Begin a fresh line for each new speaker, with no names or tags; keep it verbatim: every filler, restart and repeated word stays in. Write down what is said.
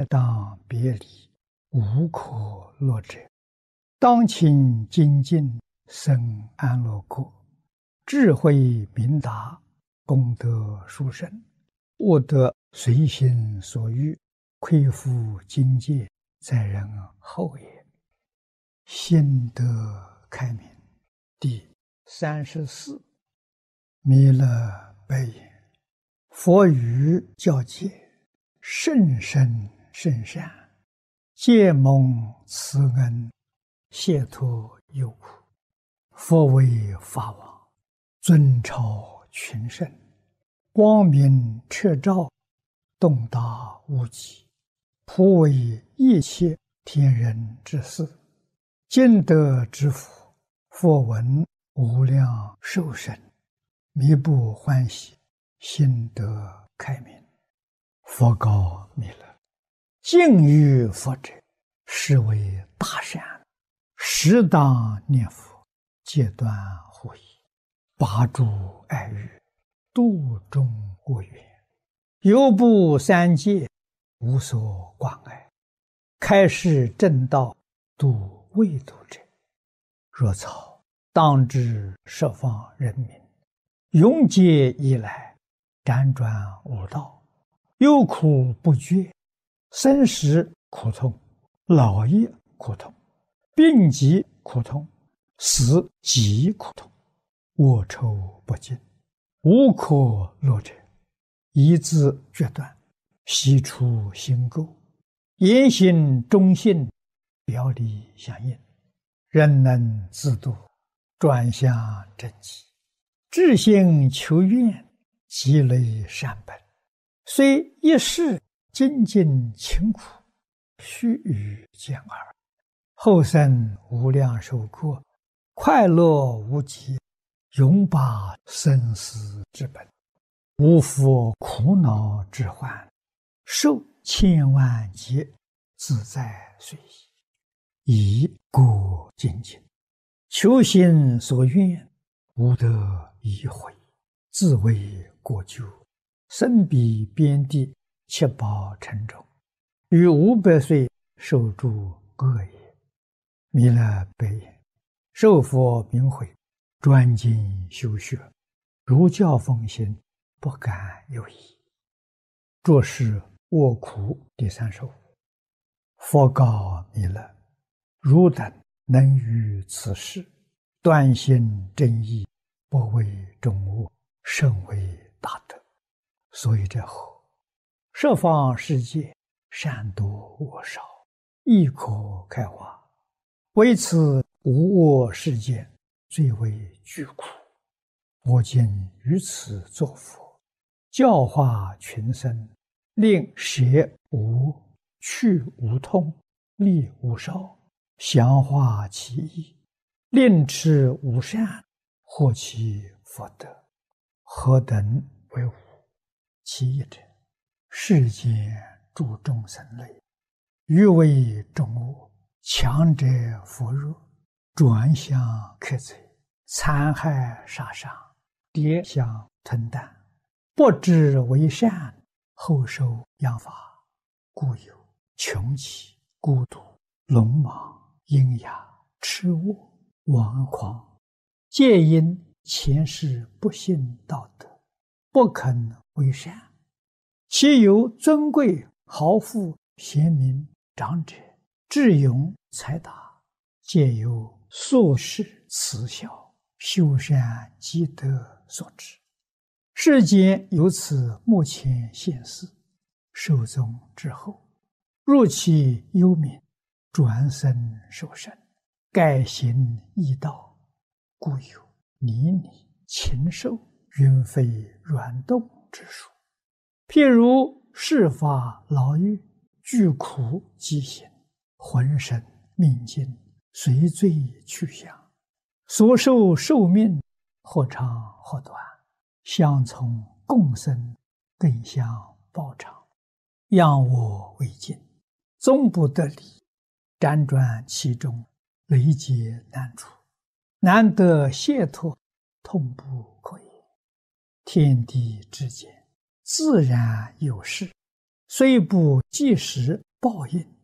当别离，无可乐者。当勤精进，生安乐国，智慧明达，功德殊胜，悟得随心所欲，恢复境界，在人后也。心得开明。第三十四，弥勒白言：佛语教诫，甚深甚善，皆蒙慈恩，解脱忧苦。佛为法王，尊超群圣，光明彻照，洞达无极，普为一切天人之事。今得之福，佛闻无量寿生，弥不欢喜，心得开明。佛告弥勒：敬于佛者，是为大善，适当念佛，戒断护疑，拔诸爱欲，度众恶缘，犹不三界，无所关爱，开示正道，度未度者。若草当知十方人民，永劫以来，辗转无道，忧苦不绝，生死苦痛，老业苦痛，病疾苦痛，死极苦痛，恶臭不尽，无可乐者。一字决断，悉出心垢，言行忠信，表里相应，人能自度，转向正极，至心求愿，积累善本，虽一世精进勤苦，须臾见耳，后生无量寿过，快乐无极，永拔生死之本，无复苦恼之患，受千万劫，自在随意，以故精进，求心所愿，无得已悔，自为过咎，身彼边地，七宝沉重，于五百岁受诸恶也。弥勒白言：受佛明慧，专精修学，如教奉行，不敢有疑。作是卧苦第三十五。佛告弥勒：汝等能于此事，断心正义，不为众恶，甚为大德。所以这后，十方世界，善多恶少，亦可开化。为此无恶世界，最为巨苦。我今于此作佛，教化群生，令舍无、去无痛，利无少，详化其意，令持无善，获其福德。何等为无？其一者，世间诸众生类，欲为众恶，强者扶弱，转向克贼，残害杀伤，跌相吞啖，不知为善，后受殃罚，故有穷奇、孤独、鲁莽、阴哑、痴误、顽狂，皆因前世不信道德，不肯为善。其有尊贵、豪富、贤明、长者、智勇、才达，皆由宿世慈孝、修善积德所致。世间由此目前现世，寿终之后，入其幽冥，转生受生，改行异道，故有泥泞、禽兽、云飞软动之术。譬如世法牢狱，具苦疾行，浑身命尽，随罪去向，所受寿命或长或短，相从共生，更相报偿，仰我为镜，终不得离，辗转其中，累劫难除，难得解脱，痛不可言。天地之间，自然有事，虽不即时报应